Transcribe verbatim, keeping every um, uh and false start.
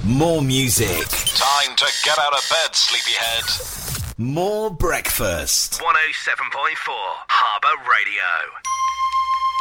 More music. Time to get out of bed, sleepyhead. More breakfast. one oh seven point four Harbour Radio.